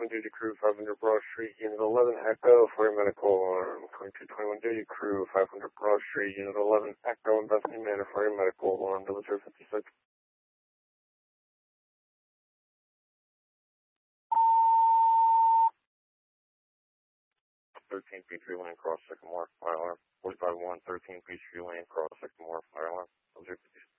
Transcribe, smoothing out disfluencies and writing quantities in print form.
duty crew, 500 Broad Street, Unit 11, Echo, for your medical alarm. 2221 duty crew, 500 Broad Street, Unit 11, Echo, Investment Manor, for your medical alarm. 0056. 13 Peachtree Lane, cross Sycamore, fire alarm. 45-1, 13 Peachtree Lane, cross Sycamore, fire alarm. 0056.